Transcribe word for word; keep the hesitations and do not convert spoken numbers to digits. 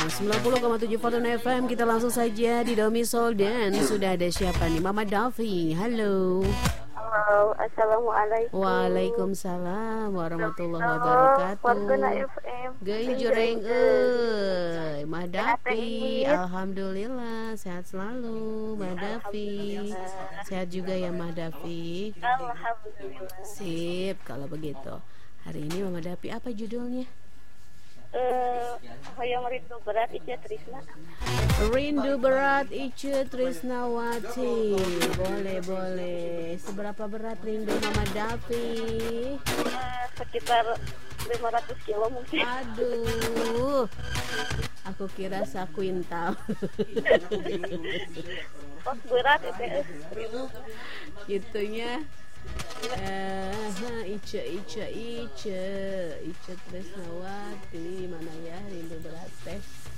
sembilan puluh koma tujuh Fortune F M. Kita langsung saja di Domisol dan sudah ada siapa nih? Mama Davi. Halo. Halo, assalamualaikum. Waalaikumsalam warahmatullahi wabarakatuh. Fortuna F M. Genjreng euy, Mah Davi. Alhamdulillah sehat selalu, Mah Davi. Sehat juga ya Mah Davi. Alhamdulillah. Sip, kalau begitu. Hari ini Mama Davi apa judulnya? Eh, Hoyong Rindu Berat Ica Trisna. Rindu Berat Ica Trisnawati. Boleh, boleh. Seberapa berat rindu Mama Davi? Eh, sekitar lima ratus kilo mungkin. Aduh, aku kira sakuintal. Oh, berat itu. Gitunya. Eh, Ica, Ica, Ica, Ica Trisnawati, mana ya rindu berat teh?